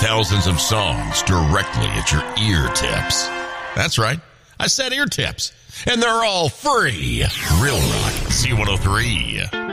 thousands of songs directly at your ear tips. That's right. I said ear tips. And they're all free. Real Rock C103.